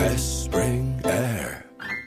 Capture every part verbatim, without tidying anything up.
Spring Air.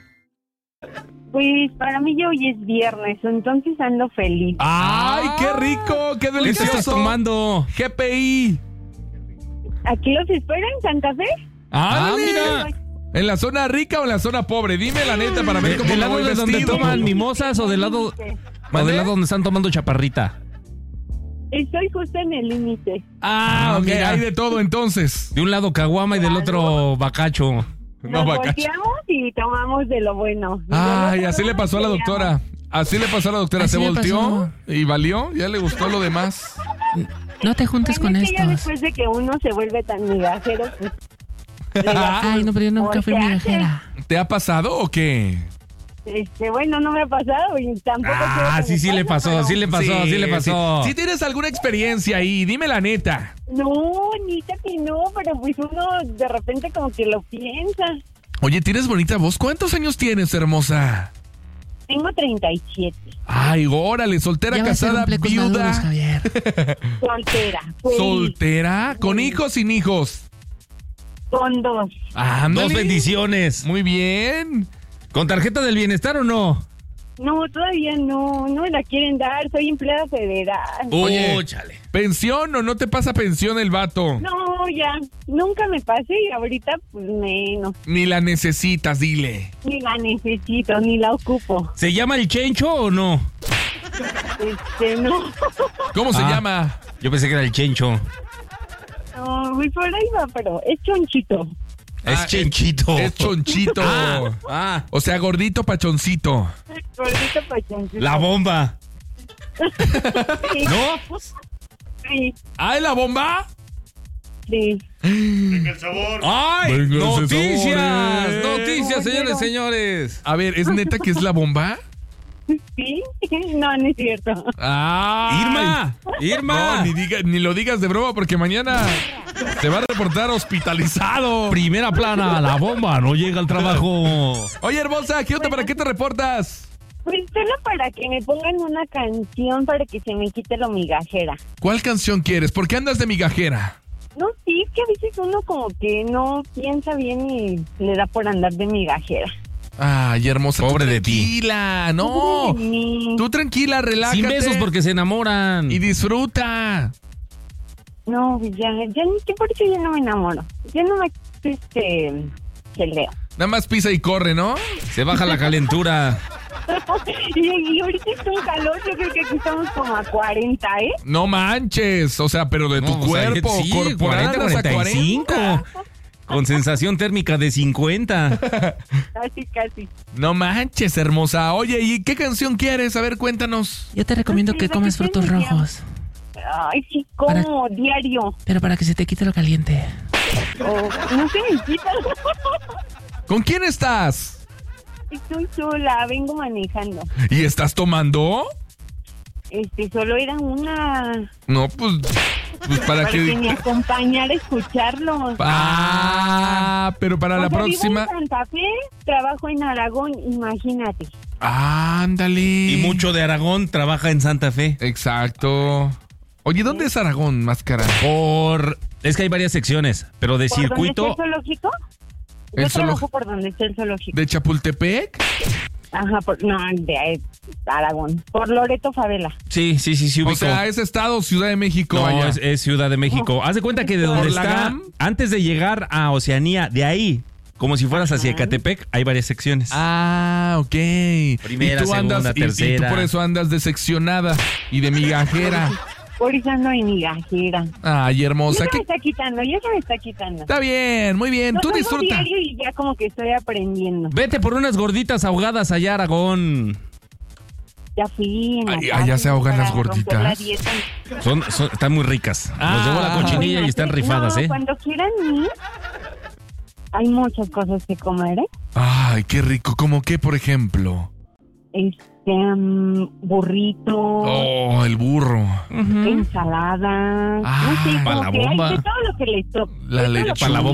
Pues para mí ya hoy es viernes, entonces ando feliz. ¡Ay, qué rico! ¡Qué ¿Qué te delicioso! estás tomando? G P I. ¿Aquí los espero en Santa Fe? ¡Ah, Ah, mira! mira. ¿En la zona rica o en la zona pobre? Dime la neta para ver ¿De- cómo ¿Del me lado voy de donde vestido. toman mimosas o del lado, o ¿Mande? del lado donde están tomando chaparrita? Estoy justo en el límite. Ah, Ah, ok, mira. hay de todo entonces. De un lado caguama y del otro bacacho. No, Nos bacacho. volteamos y tomamos de lo bueno. Ay, De lo así le otro pasó a la lado, doctora. Así le pasó a la doctora. Así Se le volteó pasó. y valió. Ya le gustó lo demás. No te juntes con Bueno, es que ya estos. después de que uno se vuelve tan migajero, pues... Ay, no, pero yo nunca fui Voltearse. migajera. ¿Te ha pasado o qué? Este, bueno, no me ha pasado y tampoco... quiero Ah, que sí, me sí le pase, pasó, pero- sí le pasó, sí, le pasó. Si tienes alguna experiencia ahí, dime la neta. No, Nita, que no, pero pues uno de repente como que lo piensa. Oye, tienes bonita voz. ¿Cuántos años tienes, hermosa? Tengo treinta y siete, Ay, órale, soltera, Ya va a ser casada, un plecos viuda. maduros, Javier. soltera, feliz, ¿Soltera? ¿Con Sí. hijos sin hijos? con dos. Ándale. Dos bendiciones. Muy bien. ¿Con tarjeta del bienestar o no? No, todavía no, no me la quieren dar, soy empleada federal. Oye. Oh, chale. ¿Pensión o no te pasa pensión el vato? No, ya, nunca me pasé y ahorita pues menos, Ni la necesitas, dile. ni la necesito, ni la ocupo. ¿Se llama el Chencho o no? Este, no, ¿Cómo se Ah. llama? Yo pensé que era el Chencho. no, muy por ahí va, pero es chonchito. Es Ah, Chenchito. Es chonchito. Ah, ah, O sea, gordito pachoncito. Gordito pa' chonchito. la bomba. Sí, ¿No? sí, ¿Ah, la bomba? sí. ¡Ay! Vénganse ¡Noticias! sabores. ¡Noticias, señores, Pero- señores! A ver, ¿es neta que es la bomba? ¿Sí? No, no es cierto. ¡Ah! ¡Irma! ¡Irma! No, ni, diga- ni lo digas de broma porque mañana te va a reportar hospitalizado. Primera plana, la bomba no llega al trabajo. Oye, hermosa, ¿qué onda? ¿Para qué te reportas? Pues solo para que me pongan una canción para que se me quite lo migajera. ¿Cuál canción quieres? ¿Por qué andas de migajera? No, sí, es que a veces uno como que no piensa bien y le da por andar de migajera. Ay, hermosa. tú Pobre de ti. Tranquila, no. Pobre de mí. Tú tranquila, relájate. Sin besos porque se enamoran. Y disfruta. No, ya, ya, que por eso ya no me enamoro. Ya no me, este, peleo. Nada más pisa y corre, ¿no? Se baja la calentura. y, y ahorita está un calor, yo creo que aquí estamos como a cuarenta, ¿eh? No manches. O sea, pero de tu No, o sea, cuerpo sí, corporal cuarenta, andas a cuarenta y cinco. cuarenta. Con sensación térmica de cincuenta. Casi, casi. No manches, hermosa. Oye, ¿y qué canción quieres? A ver, cuéntanos. Yo te recomiendo Sí, que lo comas que frutos tengo ya. rojos. Ay, sí, como diario. Pero para que se te quite lo caliente. Oh, no se me quita. ¿Con quién estás? Estoy sola, vengo manejando. ¿Y estás tomando? Este, solo era una... No, pues, pues para, Para que me que... acompañara a escucharlo. Ah, pero para la O sea, próxima... Vivo en Santa Fe, trabajo en Aragón, imagínate. Ándale. Y mucho de Aragón trabaja en Santa Fe. Exacto. Oye, ¿dónde es Aragón, máscara? Por... Es que hay varias secciones, pero de ¿Por dónde circuito... está el zoológico? El Yo zoolo- trabajo por donde está el zoológico. ¿De Chapultepec? Ajá, por, no, de eh, Aragón. Por Loreto Favela. Sí, sí, sí, sí, O ubico. sea, es Estado, Ciudad de México. No, allá. es, es Ciudad de México. Haz de cuenta que de ¿Por donde la está, GAM? antes de llegar a Oceanía, de ahí, como si fueras hacia Ecatepec, hay varias secciones. Ah, ok. Primera, y tú andas, segunda, y- y tú tercera. por eso andas decepcionada y de migajera. Por eso ando en migajera. Ay, Ya hermosa. se ¿qué- me está quitando, ya se me está quitando. Está bien, muy bien. No Tú salgo disfruta. diario y ya como que estoy aprendiendo. Vete por unas gorditas ahogadas allá a Aragón. Ya fui. en la Ay, tarde allá se ahogan para las romper gorditas. la dieta. Son, son- están muy ricas. Nos llevó la Ah. cochinilla y están No, rifadas, ¿eh? Cuando quieran ir, hay muchas cosas que comer, ¿eh? Ay, qué rico. ¿Cómo qué, por ejemplo? Este, um, burrito, Oh, el burro. ensalada, Ah, no sé, pa' como la que hay bomba. de todo lo que les toque. La de todo lo lechuga. que Pa' la les